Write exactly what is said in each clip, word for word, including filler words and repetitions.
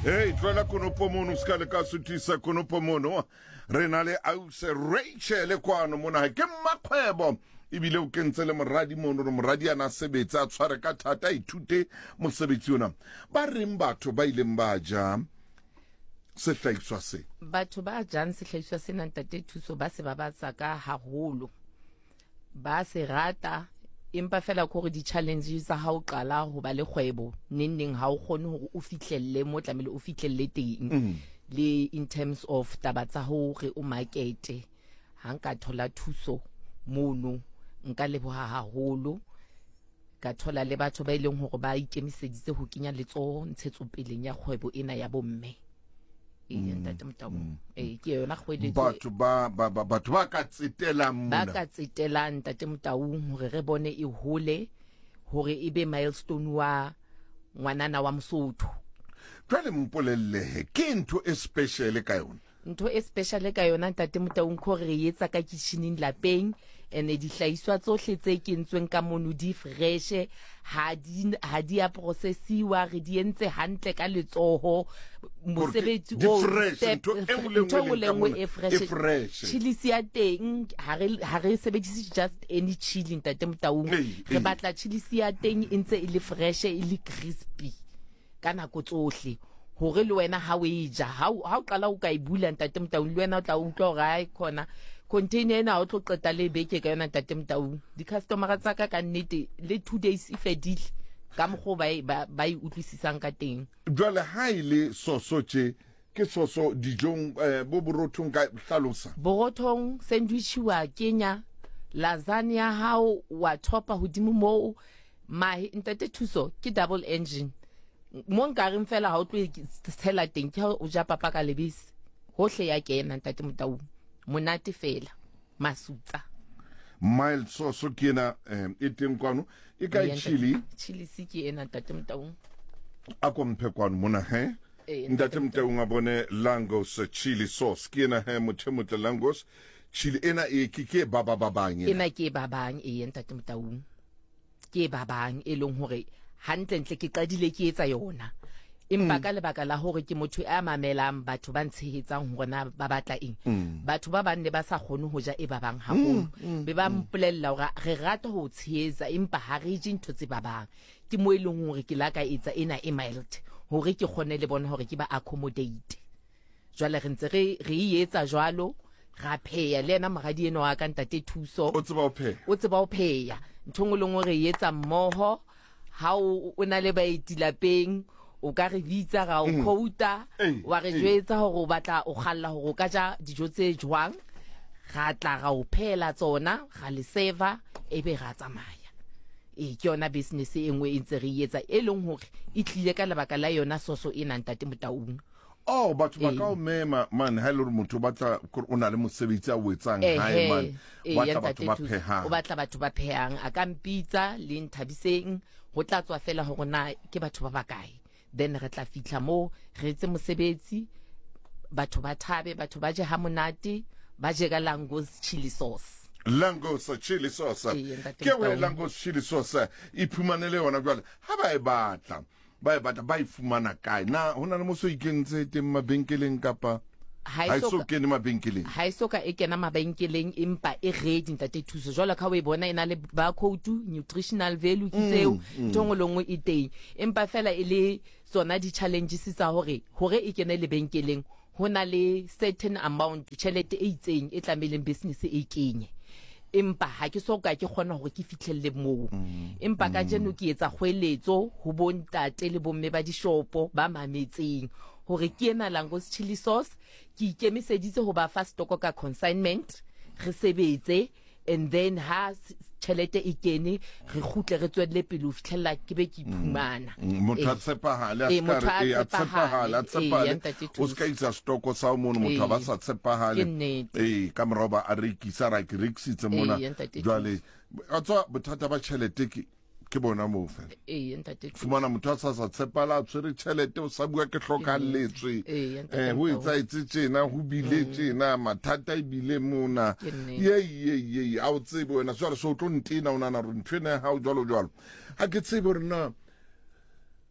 Hey, tlola konopo mono skale ka sutisa konopo mono. Renale ause Rachel kwano mona ke makgwebo. Ibile o kentse le moradi mono re moradi ana sebetsa tshware ka thata ithute mosebetsi ona. Ba reng batho ba ileng ba ja sehlaiswa se. Batho ba jang sehlaiswa se nang tate thuso ba se ba batsa ka haholo. Ba se rata empa fela gore di challenges tsa ha o qala ho ba le kgwebo neng neng ha o kgone hore o fihlelle mo tlamele o fihlelle teng le in terms of taba tsa hore o market ha nka thola thuso mono nka leboha haholo ka thola le batho ba ileng hore ba ikemiseditse ho kenya letsoho ntshetsopeleng ya kgwebo ena ya bomme e ntate Mtaung eh ke yona kgwedi batho ba ba batho ba ka tsetela mona ba ka tsetela ntate Mtaung hore re bone e hole hore e be milestone wa ngwanana wa Mosotho. Jwale mpolelle ke ntho e special ka yona ntho e special ka yona ntate Mtaung khore re etsa ka kitchening lapeng ene di hlaiswa tsohle tse kentsweng ka mono di fresh ha di ha di a processiwa re di entse hantle ka letsoho mosebetsi o step ntho lengwe e fresh chili ya teng ha re ha re sebedise just any chili ntate Mtaung re batla chili ya teng e ntse e le fresh e le crispy kana ko tsohle hore le wena ha o e ja ha o qala o ka e bula ntate Mtaung le wena o tla utlwa hore ai khona container ena o tlo qeta le beke ka yona ntate Mtaung di customer tsa ka ka nnete le two days e fedile ka mgo ba ba e utlwisisang ka teng. Jwale ha ile soso tje ke soso dijong bo borothong ka hlalosa borothong sandwich wa kenya lasagna hao wa topa hodimo mo ma ntate thuso ke double engine mo nkareng fela ha o tlo tshela teng ke o ja papa ka lebese hohle ya kena ntate Mtaung monate fela masutsa mild sauce kena e teng kwano e ka chili chili siki ena ntate Mtaung ako mphe kwano mona he ntate Mtaung a bone langos chili sauce kena he mothemotle langos chili ena e ke baba babang ena ke babang e ntate Mtaung ke babang e leng hore hantle ntle ke qadile ke etsa yona empa ka lebaka la hore ke motho a mamelang batho ba ntshehetsang hore na ba batla eng batho ba bane ba sa kgone ho ja e ba bang haholo be ba mpolella hore re rata ho tshehetsa empa ha re je ntho tse ba bang ke mo eleng hore ke la ka etsa ena e mild hore ke kgone le bona hore ke ba accommodate jwale re ntse re re etsa jwalo ra pheya le ena magadi eno wa ka ntate thuso o tseba o pheya o tseba o pheya nthong le ngwe re etsa mmoho ha o na le baeti lapeng o ka re bitsa ga o quota wa re jwetsa hore o batla o khalla hore o ka ja dijo tse jwang ga tla ga o phela tsona ga le server ebe ga tsamaya e ke yona business e nngwe e ntse re etsa e leng hore e tlile ka lebaka la yona soso ena ntate Mtaung. Oh batho ba ka o mema man ha ile motho batla o na le mosebetsi a o etsang hae man batla batho ba phehang o batla batho ba phehang a ka mpitsa le nthabiseng ho tla tswa fela hore na ke batho ba bakae then re tla fitla mo re etse mosebetsi batho ba thabe batho ba je ha monate ba je ka langos chili sauce langos chili sauce ke we langos chili sauce iphumanele yona jwale ha ba e batla ba e batla ba e fumana kae na hona le moso ikentse teng mabenkeleng kapa ha iso kene mabenkeleng ha iso ka e kena mabenkeleng empa e ready ntate thuso jwalo ka we bona ina le barcode nutritional value ke tseo tongolongwe e teng empa fela e le tsona di challenges tsa hore hore e kene le benkeleng hona le certain amount tšhelete e itseng e tlameleng business e kenye empa ha ke soka ke khona hore ke fitlhelle moo empa ka jeno ke etsa khweletso ho bontate le bomme ba di shopo ba mametseng hore ke ena langos chili sauce ke ikemiseditse ho ba fa stock ka consignment re sebetse and then ha tšhelete e kene re khutle re tswelle pele o fitlhella ke be ke iphumana motho a tsepahale a ska e a tsepahale a tsepahale o ska itsa stock sa mono motho ba sa tsepahale eh ka moroba a rekisa ra ke rekisitse mona jwale a tswa bothata ba tšhelete ke ke bona mo fela eh ntate fumana motho a sa sa tsepala a tswere tšhelete o sa bua ke hlokalletswe eh ho etsa itsitsena ho bile tsena mathata e bile mona ye ye ye a o tsebe wena jwale so tlo ntina ona na re ntwena ha o jwalo jwalo ha ke tsebe rena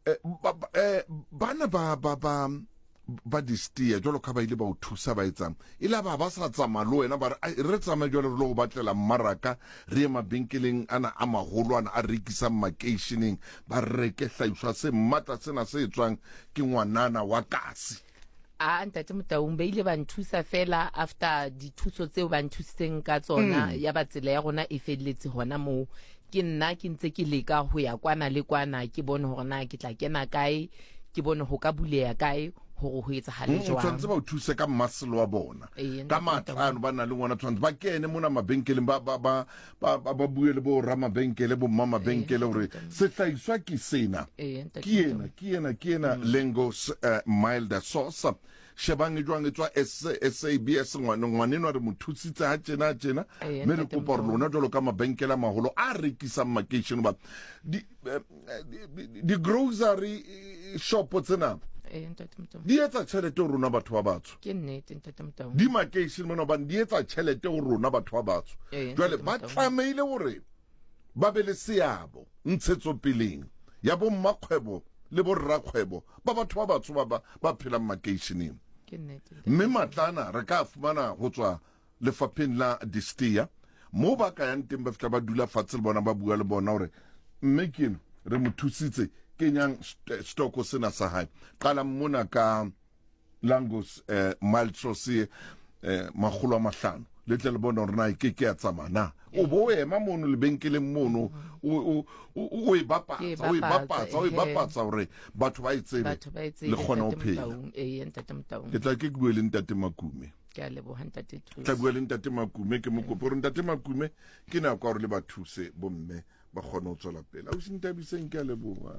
eh, ba- ba- eh, bana ba ba ba ba distia jalo ka ba ile ba o thusa ba etsang ila ba ba sa tsamaya le wena ba re "Ai, re tsamaya jalo re lo go batlela mmaraka re ye mabenkeleng ana a magolo ana a rekisang makeisheneng ba reke hlaiswa se mmatla sena se etswang ke ngwanana wa kasi." a ntate Motaung ba ile ba nthusa fela after dithuso tseo ba nthusitseng ka tsona ya ba tsela ya rona e felletse hona moo ke nna ke ntse ke leka ho ya kwana le kwana ke bone hore na ke tla kena kae ke bone ho ka buleya kae hore ho etsahale o jwang tshwanetse ba o thuse ka mmaselo wa bona Ee, ka ntate matlano ba na le ngwana tshwanetse ba kene mona mabenkeleng ba ba ba ba ba ba bue le bo ramabenkele bo mma mabenkele hore sehlaiswa ke sena Ee, ntate ke ena ke ena ke ena Lengos uh, milder sauce shebang e jwang e tswa S A B S ngwana ngwaneno re mo thusitse ha tjena ha tjena Ee, me re ntate kopa re lona jwalo ka mabenkele a maholo a rekisang makeishene ba di eh, di- di grocery shop tsena Ee, ntate Motaung di etsa tšhelete ho rona batho ba batsho ke nnete ntate Motaung di makeishene mona hobane di etsa tšhelete ho rona batho ba batsho Ee, jwale ntate ba Motaung. tlameile hore ba be le seabo ntshetsopeleng ya bo mmakgwebo le bo rrakgwebo ba batho ba batsho ba ba- ba phelang makeisheneng ke nnete ntate. mme matlana re ka fumana ho tswa lefapheng la distia mo ba ka yang teng ba fihla ba dula fatshe le bona ba bua le bona hore mme keno re mo thusitse kenyang st- stoko sena sa hae qala mona ka Lengos eh, mild sauce eh, makgolo a mahlano le tle le bona hore na e ke ke ya tsamaya na o bo ema mono lebenkeleng mono o o o o e bapatsa o e bapatsa o e bapatsa hore batho ba itsebe batho ba etse le kgona ho phela Ee, ntate Motaung ke tla ke ke bue le ntate Makume ke a leboha ntate Thusi. tla bua le ntate Makume ke mo kopa hore ntate Makume ke nako ya hore le ba thuse bomme ba kgone ho tswela pele a o sintabiseng ke a leboha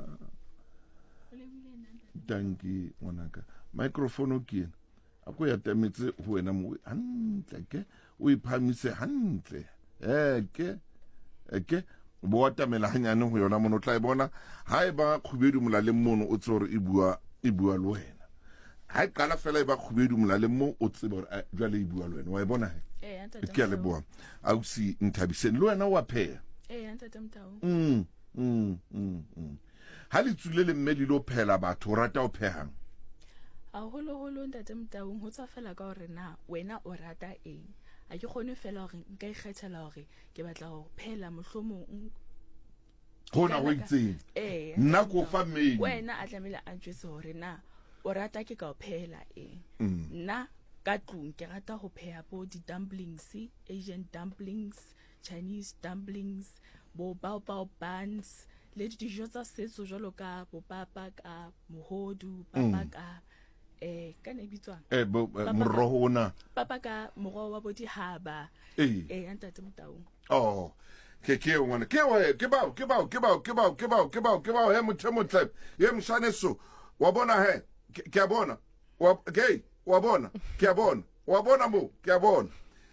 tanki ngwanaka microphone o ke ena a ko ya tametse ho wena mo hantle ke o iphamise hantle eh ke ke bo watamela hanyane ho yona mono tla e bona ha e ba khubedu molaleng mono o tsore e bua e bua le wena ha e qala fela e ba khubedu molaleng mo o tsebe hore eh, jwale e bua le wena wa e bona he Eh, ntate ke a le Motaung. bua a o si nthabiseng le wena wa pheya Eh, ntate Motaung. mm mm mm mm. ha le tsule le mme le lo phela batho o rata o phehang Haholoholo ntate Motaung ho tswa fela ka hore na wena o rata eng. Ha ke kgone fela hore nka ikgethela hore ke batla ho phela mohlomong hona ho Kana ka- itseng eh nna ko fa menu wena a tlamehile a ntjwetse hore na o rata ke ka ho phela eng. Mm. Nna ka tlung ke rata ho pheha bo di dumplings, Asian dumplings, Chinese dumplings, bo bao bao buns le dijo tsa setso jwalo ka bo papa ka mohodu, papa ka eh ka ne bitswang eh bo eh, Papa- moroho ona papa ka moroho wa bo dihaba eh eh ya ntate Motaung. oh ke ke ngwana ke wa ke bao ke bao ke bao ke bao ke bao ke bao ke bao he motho motle ye mshaneso wa bona he ke ke a bona wa ke wa bona ke a bona wa bona mo ke a bona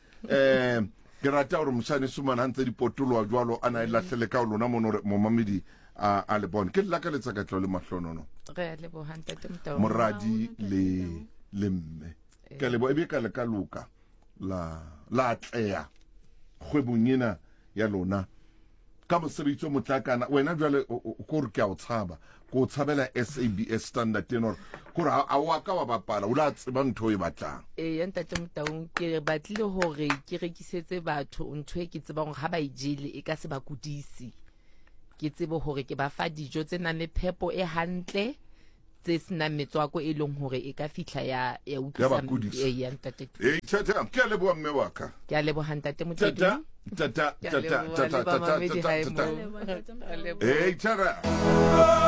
eh ke rata hore mshaneso mana ntse dipotolo wa jwalo ana e lahlele ka lona mono mo mamedi a a le bona ke la ka letsa ka tlo le mahlonono re a leboha ntate Motaung moradi le le mme ke le bo e be ka le ka loka la la tleya kgwebong ena ya lona ka mosebetsi o motlakana wena jwale o- o- ko re ke a o tshaba ko o tshabela S A B S standard tenor ko re a wa ka wa bapala o la tseba ntho e batlang ee ntate Motaung ke batlile hore ke rekisetse batho ntho e ke tsebang hore ha ba e jele e ka se ba kudisi ke tsebe hore ke ba fa dijo tse nang le phepo e hantle tse senang metswako e leng hore e ka fihla ya ya Ya ba utlwisa kudisa. ee ya ntate e tata ke a leboa mme wa ka ke a leboha ntate tata Motaung tata Ke a tata leboha tata le ba tata mamedi tata hae tata moo. Leboha, ntate Ke a Motaung. leboha. eh tara